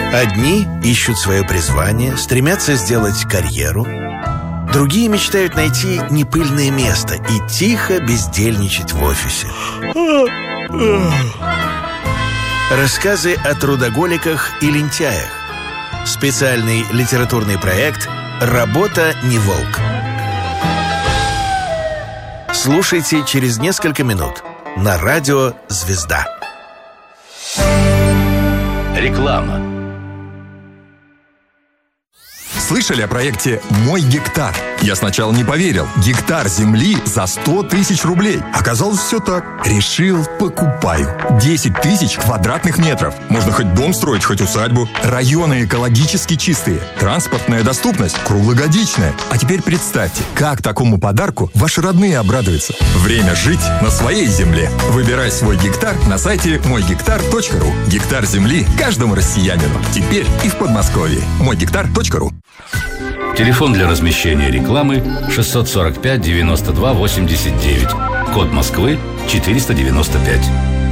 Одни ищут свое призвание, стремятся сделать карьеру. Другие мечтают найти непыльное место и тихо бездельничать в офисе. Рассказы о трудоголиках и лентяях. Специальный литературный проект «Работа не волк». Слушайте через несколько минут на радио «Звезда». Реклама. Слышали о проекте «Мой гектар»? Я сначала не поверил. Гектар земли за 100 тысяч рублей. Оказалось, все так. Решил, покупаю. 10 тысяч квадратных метров. Можно хоть дом строить, хоть усадьбу. Районы экологически чистые. Транспортная доступность круглогодичная. А теперь представьте, как такому подарку ваши родные обрадуются. Время жить на своей земле. Выбирай свой гектар на сайте moygektar.ru. Гектар земли каждому россиянину. Теперь и в Подмосковье. moygektar.ru. Телефон для размещения рекламы 645 92 89. Код Москвы 495.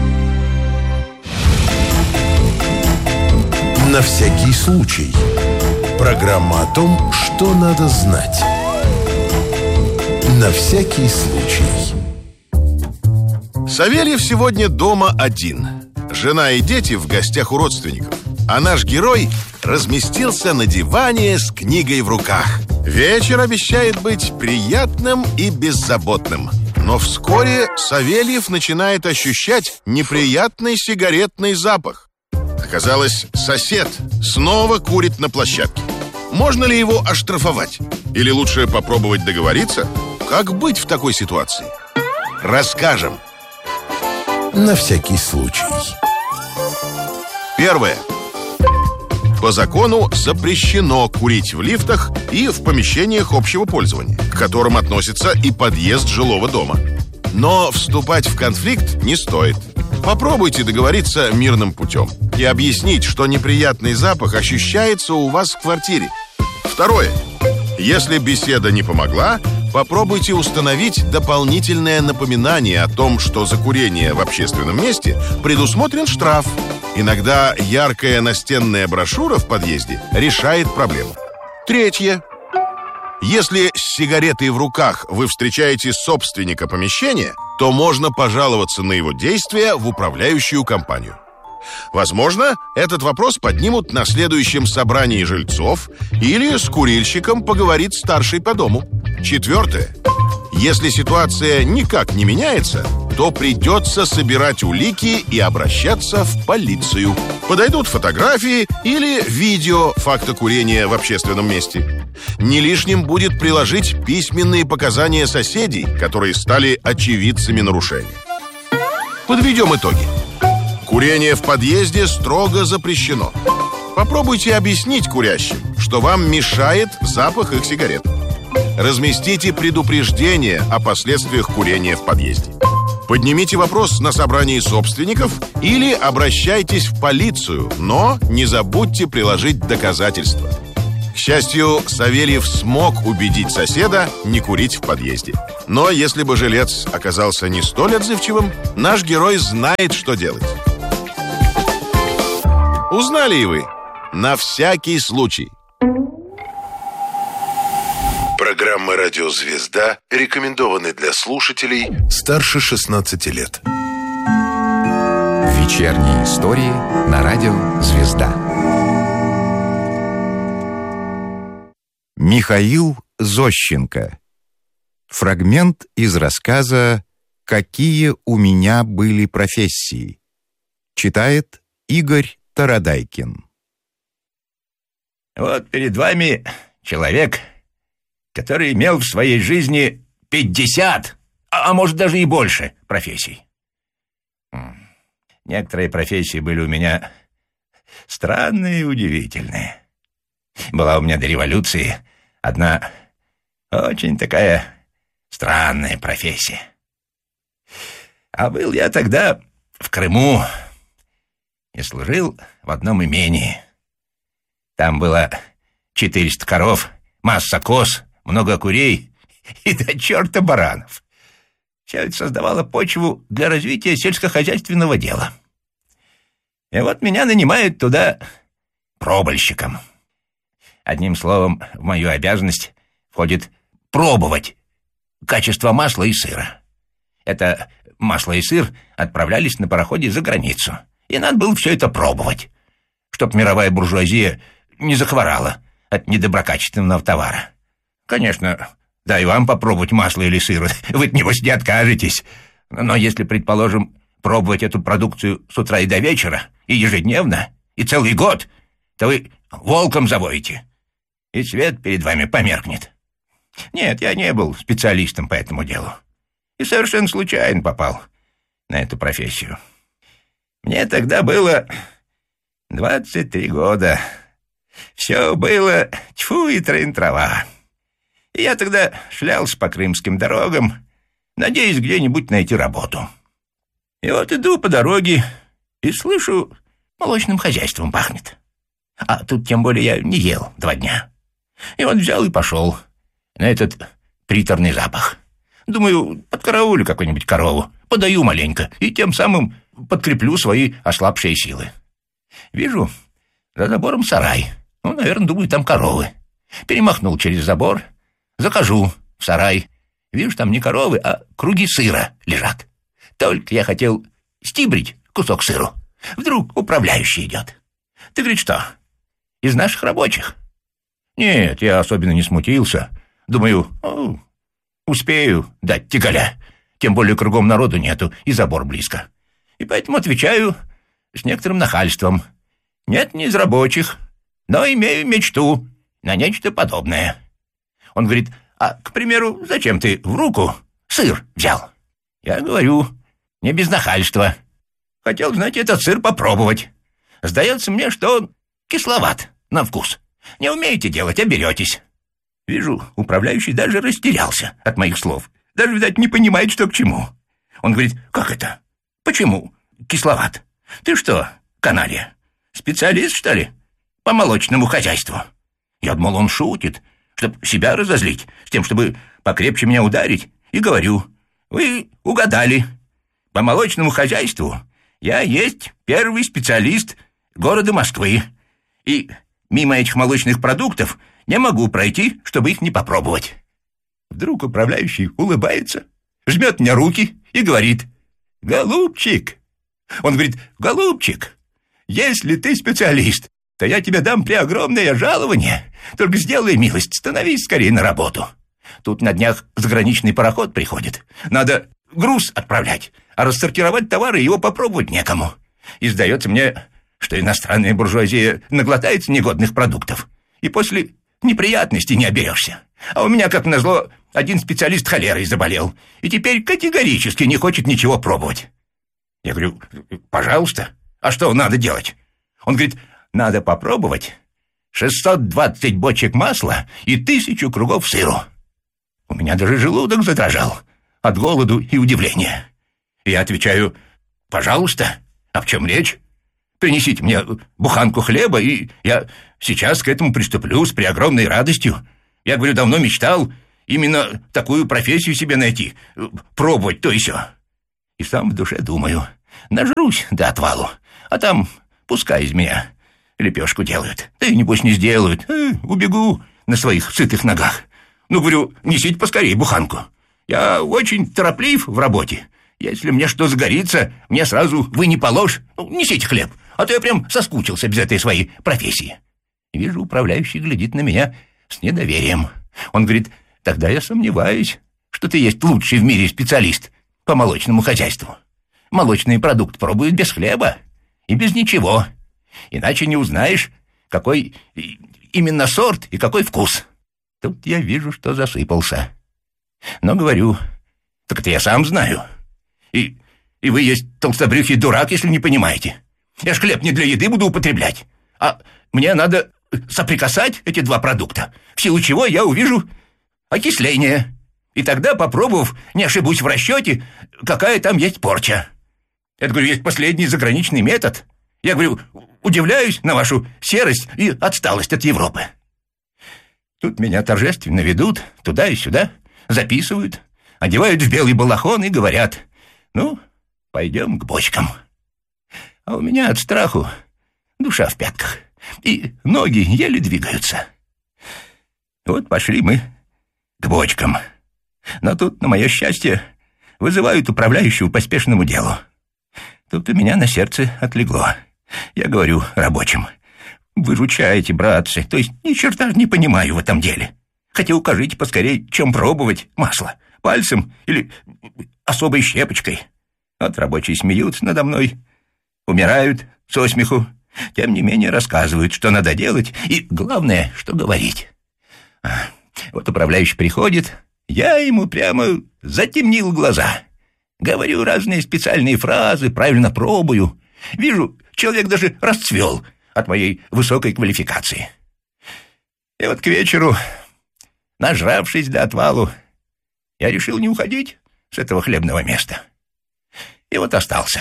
На всякий случай. Программа о том, что надо знать. На всякий случай. Савельев сегодня дома один. Жена и дети в гостях у родственников. А наш герой разместился на диване с книгой в руках. Вечер обещает быть приятным и беззаботным. Но вскоре Савельев начинает ощущать неприятный сигаретный запах. Оказалось, сосед снова курит на площадке. Можно ли его оштрафовать? Или лучше попробовать договориться? Как быть в такой ситуации? Расскажем. На всякий случай. Первое. По закону запрещено курить в лифтах и в помещениях общего пользования, к которым относится и подъезд жилого дома. Но вступать в конфликт не стоит. Попробуйте договориться мирным путем и объяснить, что неприятный запах ощущается у вас в квартире. Второе. Если беседа не помогла, попробуйте установить дополнительное напоминание о том, что за курение в общественном месте предусмотрен штраф. Иногда яркая настенная брошюра в подъезде решает проблему. Третье. Если с сигаретой в руках вы встречаете собственника помещения, то можно пожаловаться на его действия в управляющую компанию. Возможно, этот вопрос поднимут на следующем собрании жильцов или с курильщиком поговорит старший по дому. Четвертое. Если ситуация никак не меняется, то придется собирать улики и обращаться в полицию. Подойдут фотографии или видео факта курения в общественном месте. Не лишним будет приложить письменные показания соседей, которые стали очевидцами нарушения. Подведем итоги. Курение в подъезде строго запрещено. Попробуйте объяснить курящим, что вам мешает запах их сигарет. Разместите предупреждение о последствиях курения в подъезде. Поднимите вопрос на собрании собственников или обращайтесь в полицию, но не забудьте приложить доказательства. К счастью, Савельев смог убедить соседа не курить в подъезде. Но если бы жилец оказался не столь отзывчивым, наш герой знает, что делать. Узнали и вы? На всякий случай. Программа «Радио Звезда» рекомендованы для слушателей старше 16 лет. Вечерние истории на радио «Звезда». Михаил Зощенко. Фрагмент из рассказа «Какие у меня были профессии». Читает Игорь Тарадайкин. Вот перед вами человек, который имел в своей жизни 50, а может даже и больше профессий. Некоторые профессии были у меня странные и удивительные. Была у меня до революции одна очень такая странная профессия. А был я тогда в Крыму и служил в одном имении. Там было 400 коров, масса коз, много курей и до черта баранов. Все это создавало почву для развития сельскохозяйственного дела. И вот меня нанимают туда пробольщиком. Одним словом, в мою обязанность входит пробовать качество масла и сыра. Это масло и сыр отправлялись на пароходе за границу, и надо было все это пробовать, чтоб мировая буржуазия не захворала от недоброкачественного товара. Конечно, да и вам попробовать масло или сыр, вы-то, небось, не откажетесь. Но если, предположим, пробовать эту продукцию с утра и до вечера, и ежедневно, и целый год, то вы волком завоете, и свет перед вами померкнет. Нет, я не был специалистом по этому делу, и совершенно случайно попал на эту профессию. Мне тогда было 23 года. Все было тьфу и трын-трава. И я тогда шлялся по крымским дорогам, надеясь где-нибудь найти работу. И вот иду по дороге и слышу, молочным хозяйством пахнет. А тут тем более я не ел 2 дня. И вот взял и пошел на этот приторный запах. Думаю, подкараулю какую-нибудь корову, подаю маленько и тем самым подкреплю свои ослабшие силы. Вижу, за забором сарай. Ну, наверное, думаю, там коровы. Перемахнул через забор, захожу в сарай. Вижу, там не коровы, а круги сыра лежат. Только я хотел стибрить кусок сыру. Вдруг управляющий идет. Ты, говорит, что, из наших рабочих? Нет, я особенно не смутился. Думаю, успею дать тягаля. Тем более кругом народу нету, и забор близко. И поэтому отвечаю с некоторым нахальством. Нет, не из рабочих, но имею мечту на нечто подобное. Он говорит, а, к примеру, зачем ты в руку сыр взял? Я говорю, не без нахальства. Хотел, знаете, этот сыр попробовать. Сдается мне, что он кисловат на вкус. Не умеете делать, а беретесь. Вижу, управляющий даже растерялся от моих слов. Даже, видать, не понимает, что к чему. Он говорит, как это? Почему кисловат? Ты что, каналья, специалист, что ли, по молочному хозяйству? Я думал, он шутит, чтобы себя разозлить, с тем, чтобы покрепче меня ударить. И говорю, вы угадали. По молочному хозяйству я есть первый специалист города Москвы. И мимо этих молочных продуктов не могу пройти, чтобы их не попробовать. Вдруг управляющий улыбается, жмет мне руки и говорит, «Голубчик!» Он говорит, «Голубчик, если ты специалист, то я тебе дам преогромное жалование. Только сделай милость, становись скорее на работу. Тут на днях заграничный пароход приходит. Надо груз отправлять, а рассортировать товары его попробовать некому. И сдается мне, что иностранная буржуазия наглотается негодных продуктов, и после неприятностей не оберешься. А у меня, как назло, один специалист холерой заболел, и теперь категорически не хочет ничего пробовать». Я говорю, «Пожалуйста, а что надо делать?» Он говорит, «Надо попробовать 620 бочек масла и 1000 кругов сыру». У меня даже желудок задрожал от голоду и удивления. Я отвечаю, «Пожалуйста, а в чем речь? Принесите мне буханку хлеба, и я сейчас к этому приступлю с преогромной радостью. Я, говорю, давно мечтал именно такую профессию себе найти, пробовать то и сё». И сам в душе думаю, нажрусь до отвалу, а там пускай из меня лепешку делают. Да и небось не сделают. Убегу на своих сытых ногах. Ну, говорю, несите поскорее буханку. Я очень тороплив в работе. Если мне что загорится, мне сразу вы не положь. Несите хлеб, а то я прям соскучился без этой своей профессии. И вижу, управляющий глядит на меня с недоверием. Он говорит, тогда я сомневаюсь, что ты есть лучший в мире специалист по молочному хозяйству. Молочный продукт пробуют без хлеба и без ничего. Иначе не узнаешь, какой именно сорт и какой вкус. Тут я вижу, что засыпался. Но говорю, так это я сам знаю. И вы есть толстобрюхий дурак, если не понимаете. Я ж хлеб не для еды буду употреблять, а мне надо соприкасать эти два продукта, в силу чего я увижу окисление. И тогда, попробовав, не ошибусь в расчете, какая там есть порча. Это, говорю, есть последний заграничный метод. Я, говорю, удивляюсь на вашу серость и отсталость от Европы. Тут меня торжественно ведут туда и сюда, записывают, одевают в белый балахон и говорят, ну, пойдем к бочкам. А у меня от страху душа в пятках. и ноги еле двигаются. Вот пошли мы к бочкам. Но тут, на мое счастье, вызывают управляющего по спешному делу. Тут у меня на сердце отлегло. Я говорю рабочим: выручайте, братцы, то есть ни черта не понимаю в этом деле. Хотя укажите поскорей, чем пробовать масло, пальцем или особой щепочкой. Вот рабочие смеются надо мной, умирают со смеху, тем не менее рассказывают, что надо делать, и главное, что говорить. Вот управляющий приходит, я ему прямо затемнил глаза. Говорю разные специальные фразы, правильно пробую. Вижу, человек даже расцвел от моей высокой квалификации. И вот к вечеру, нажравшись до отвалу, я решил не уходить с этого хлебного места. И вот остался.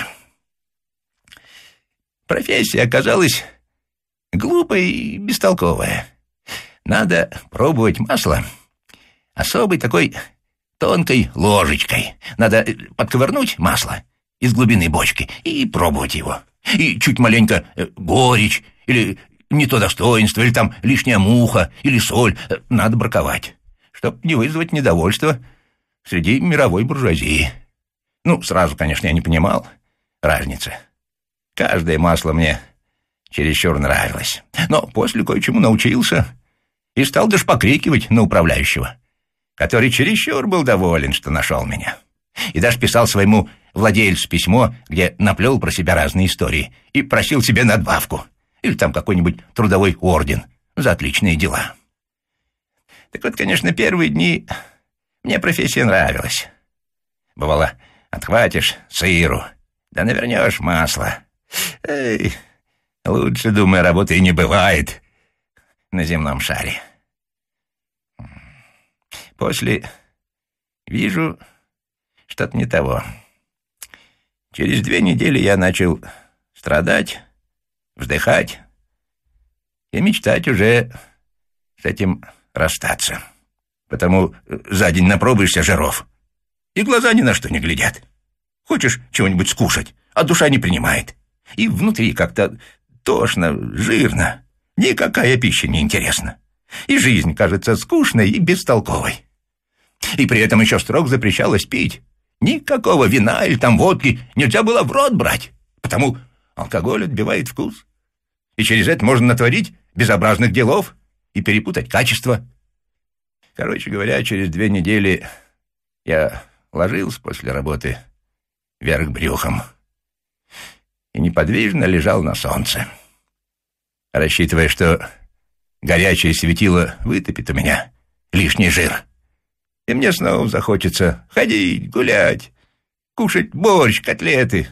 Профессия оказалась глупая и бестолковая. Надо пробовать масло особой такой тонкой ложечкой. Надо подковырнуть масло из глубины бочки и пробовать его. И чуть маленько горечь, или не то достоинство, или там лишняя муха, или соль надо браковать, чтоб не вызвать недовольства среди мировой буржуазии. Ну, сразу, конечно, я не понимал разницы. Каждое масло мне чересчур нравилось. Но после кое-чему научился и стал даже покрикивать на управляющего, который чересчур был доволен, что нашел меня. И даже писал своему владельцу письмо, где наплел про себя разные истории и просил себе надбавку или там какой-нибудь трудовой орден за отличные дела. Так вот, конечно, первые дни мне профессия нравилась. Бывало, отхватишь сыру, да навернешь масло. Эй, лучше, думаю, работы и не бывает на земном шаре. После вижу, что-то не того. Через 2 недели я начал страдать, вздыхать и мечтать уже с этим расстаться. Потому за день напробуешься жиров, и глаза ни на что не глядят. Хочешь чего-нибудь скушать, а душа не принимает. И внутри как-то тошно, жирно. Никакая пища не интересна. И жизнь кажется скучной и бестолковой. И при этом еще строго запрещалось пить. Никакого вина или там водки нельзя было в рот брать, потому алкоголь отбивает вкус. И через это можно натворить безобразных делов и перепутать качество. Короче говоря, через 2 недели я ложился после работы вверх брюхом и неподвижно лежал на солнце, рассчитывая, что горячее светило вытопит у меня лишний жир. И мне снова захочется ходить, гулять, кушать борщ, котлеты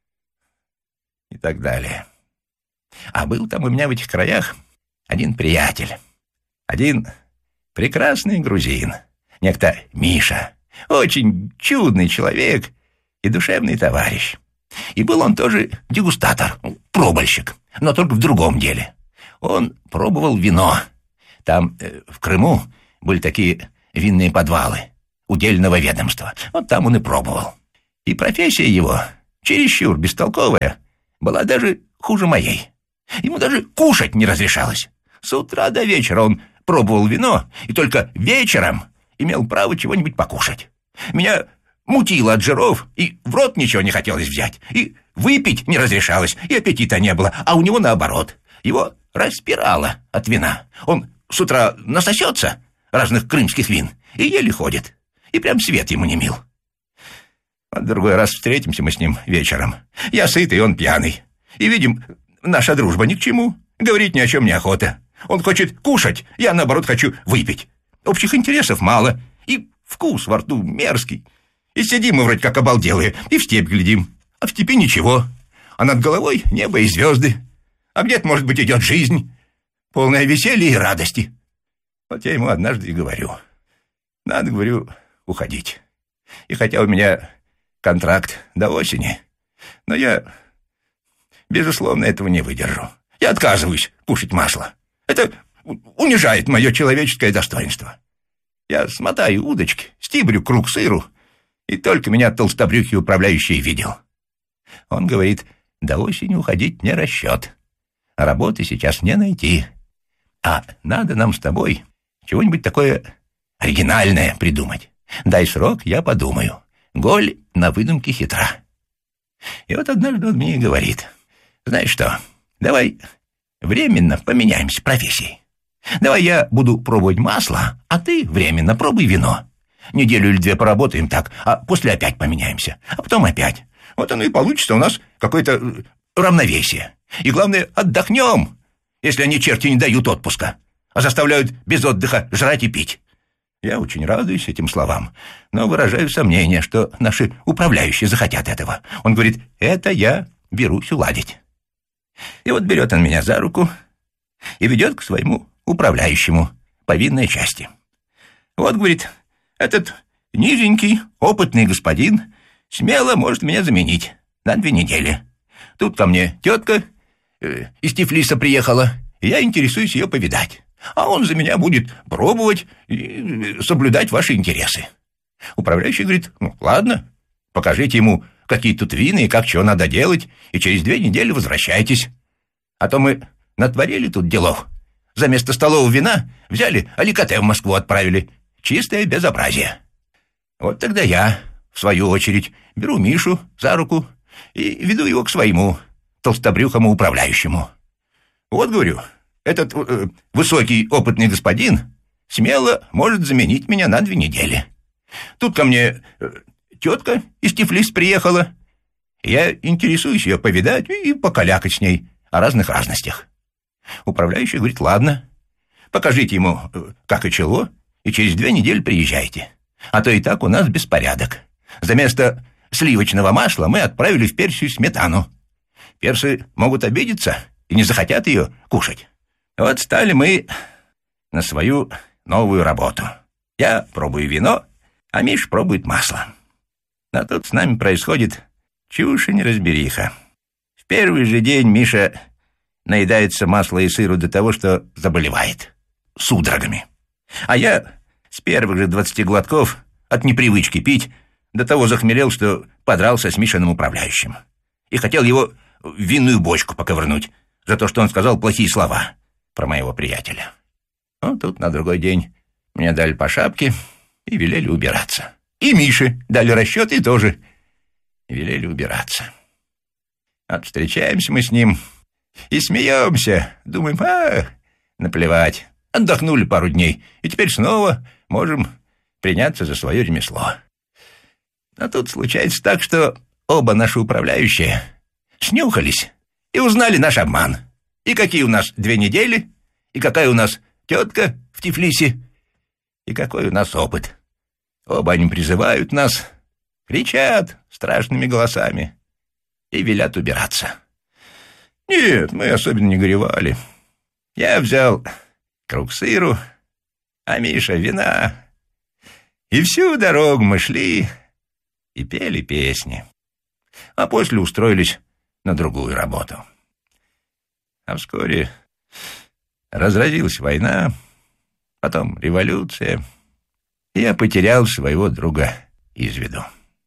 и так далее. А был там у меня в этих краях один приятель, один прекрасный грузин, некто Миша, очень чудный человек и душевный товарищ. И был он тоже дегустатор, пробовальщик, но только в другом деле. Он пробовал вино. Там, в Крыму, были такие винные подвалы удельного ведомства. Вот там он и пробовал. И профессия его, чересчур бестолковая, была даже хуже моей. Ему даже кушать не разрешалось. С утра до вечера он пробовал вино, и только вечером имел право чего-нибудь покушать. Меня мутило от жиров, и в рот ничего не хотелось взять, и выпить не разрешалось, и аппетита не было, а у него наоборот. Его распирало от вина. Он с утра насосется разных крымских вин и еле ходит, и прям свет ему не мил. А другой раз встретимся мы с ним вечером. Я сытый, он пьяный. И видим, наша дружба ни к чему, говорить ни о чем неохота. Он хочет кушать, я, наоборот, хочу выпить. Общих интересов мало, и вкус во рту мерзкий. И сидим мы вроде как обалделые, и в степь глядим. А в степи ничего. А над головой небо и звезды. А где-то, может быть, идет жизнь, полная веселья и радости. Вот я ему однажды и говорю: надо, говорю, уходить. И хотя у меня контракт до осени, но я, безусловно, этого не выдержу. Я отказываюсь кушать масло. Это унижает мое человеческое достоинство. Я смотаю удочки, стибрю круг сыру, и только меня толстобрюхий управляющий видел. Он говорит: до осени уходить не расчет. а работы сейчас не найти. А надо нам с тобой чего-нибудь такое оригинальное придумать. Дай срок, я подумаю. Голь на выдумке хитра. И вот однажды он мне говорит: знаешь что, давай временно поменяемся профессией. Давай я буду пробовать масло, а ты временно пробуй вино. Неделю или две поработаем так, а после опять поменяемся, а потом опять. Вот оно и получится у нас какое-то равновесие. И главное, отдохнем, если они, черти, не дают отпуска, а заставляют без отдыха жрать и пить. Я очень радуюсь этим словам, но выражаю сомнение, что наши управляющие захотят этого. Он говорит: это я берусь уладить. И вот берет он меня за руку и ведет к своему управляющему по винной части. Вот, говорит, этот низенький, опытный господин смело может меня заменить на 2 недели. Тут ко мне тетка из Тифлиса приехала, и я интересуюсь ее повидать. А он за меня будет пробовать и соблюдать ваши интересы. Управляющий говорит: ну, ладно, покажите ему, какие тут вины и как чего надо делать, и через 2 недели возвращайтесь. А то мы натворили тут делов. За место столового вина взяли аликоте в Москву отправили. Чистое безобразие. Вот тогда я, в свою очередь, беру Мишу за руку и веду его к своему толстобрюхому управляющему. Вот, говорю, этот высокий опытный господин смело может заменить меня на 2 недели. Тут ко мне тетка из Тифлис приехала. Я интересуюсь ее повидать и покалякать с ней о разных разностях. Управляющий говорит: ладно, покажите ему, как и чего, и через 2 недели приезжайте. А то и так у нас беспорядок. За место сливочного масла мы отправили в Персию сметану. Персы могут обидеться и не захотят ее кушать. Вот стали мы на свою новую работу. Я пробую вино, а Миш пробует масло. А тут с нами происходит чушь и неразбериха. В первый же день Миша наедается масла и сыру до того, что заболевает судорогами. А я с первых же 20 глотков от непривычки пить до того захмелел, что подрался с Мишиным управляющим. И хотел его в винную бочку поковырнуть за то, что он сказал плохие слова про моего приятеля. Ну, тут на другой день мне дали по шапке и велели убираться. И Мише дали расчет и тоже велели убираться. Вот встречаемся мы с ним и смеемся. Думаем: наплевать. Отдохнули пару дней, и теперь снова можем приняться за свое ремесло. А тут случается так, что оба наши управляющие снюхались и узнали наш обман. И какие у нас 2 недели, и какая у нас тетка в Тифлисе, и какой у нас опыт. Оба они призывают нас, кричат страшными голосами и велят убираться. Нет, мы особенно не горевали. Я взял круг сыру, а Миша вина. И всю дорогу мы шли и пели песни. А после устроились на другую работу. А вскоре разразилась война, потом революция, и я потерял своего друга из виду.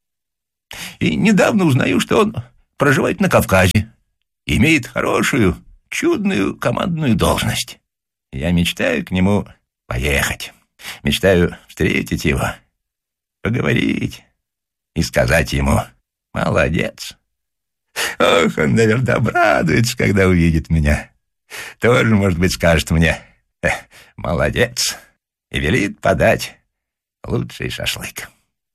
И недавно узнаю, что он проживает на Кавказе, имеет хорошую, чудную командную должность. Я мечтаю к нему поехать, мечтаю встретить его, поговорить и сказать ему: молодец. Ох, он, наверное, обрадуется, когда увидит меня. Тоже, может быть, скажет мне: молодец, и велит подать лучший шашлык.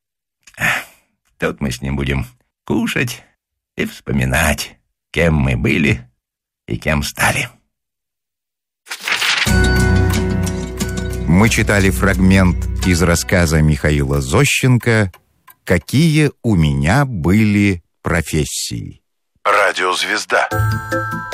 Тут мы с ним будем кушать и вспоминать, кем мы были и кем стали. Мы читали фрагмент из рассказа Михаила Зощенко «Какие у меня были профессии». Радиозвезда.